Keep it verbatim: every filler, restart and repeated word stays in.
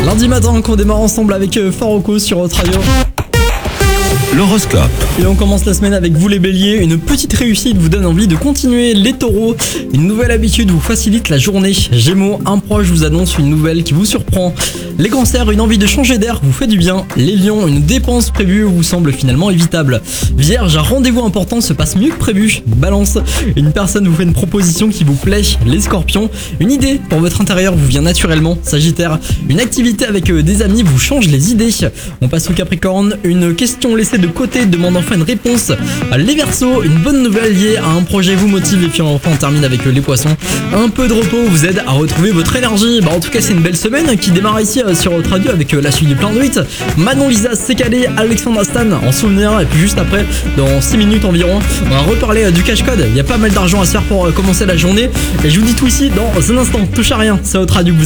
Lundi matin qu'on démarre ensemble avec Faroko sur votre radio. L'horoscope. Et on commence la semaine avec vous les béliers. Une petite réussite vous donne envie de continuer. Les taureaux, une nouvelle habitude vous facilite la journée. Gémeaux, un proche vous annonce une nouvelle qui vous surprend. Les cancers, une envie de changer d'air vous fait du bien. Les lions, une dépense prévue vous semble finalement évitable. Vierge, un rendez-vous important se passe mieux que prévu. Balance, une personne vous fait une proposition qui vous plaît. Les scorpions, une idée pour votre intérieur vous vient naturellement. Sagittaire, une activité avec des amis vous change les idées. On passe au Capricorne, une question laissée de côté demande enfin une réponse. Les Verseaux, une bonne nouvelle liée à un projet vous motive. Et puis enfin on termine avec les poissons. Un peu de repos vous aide à retrouver votre énergie. Bah en tout cas c'est une belle semaine qui démarre ici sur votre radio avec la suite du plein de hits. Manon Lisa, c'est calé, Alexandre Astan en souvenir. Et puis juste après, dans six minutes environ, on va reparler du cash code. Il y a pas mal d'argent à se faire pour commencer la journée. Et je vous dis tout ici dans un instant. Touche à rien, c'est votre radio que vous